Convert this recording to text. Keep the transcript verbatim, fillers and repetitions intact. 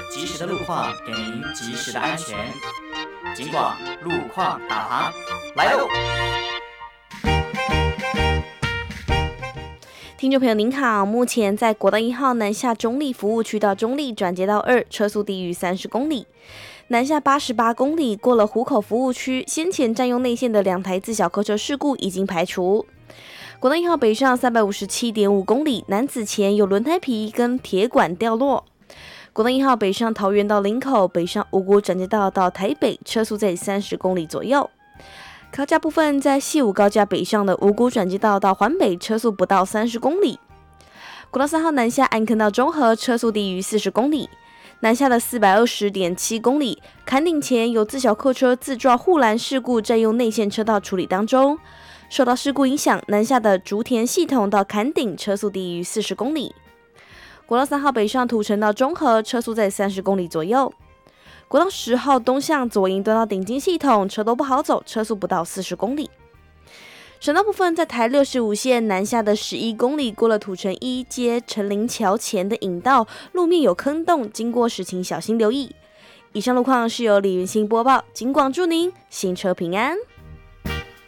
及时的路况给您及时的安全。警广路况导航来喽！ 听众朋友您好，目前在国道一号南下中立服务区到中立转接到二，车速低于三十公里。南下八十八公里，过了湖口服务区，先前占用内线的两台自小客车事故已经排除。国道一号北上三百五十七点五公里，南子前有轮胎皮跟铁管掉落。国道一号北上桃园到林口，北上五股转接道到台北，车速在三十公里左右。高架部分在西武高架北上的五股转接道到环北，车速不到三十公里。国道三号南下安坑到中和，车速低于四十公里。南下的四百二十点七公里，坎顶前有自小客车自撞护栏事故，占用内线车道处理当中。受到事故影响，南下的竹田系统到坎顶，车速低于四十公里。国道三号北上土城到中和，车速在三十公里左右。国道十号东向左营端到顶金系统，车都不好走，车速不到四十公里。省道部分在台六十五线南下的十一公里，过了土城一街陈林桥前的引道，路面有坑洞，经过时请小心留意。以上路况是由李云欣播报，警广祝您行车平安。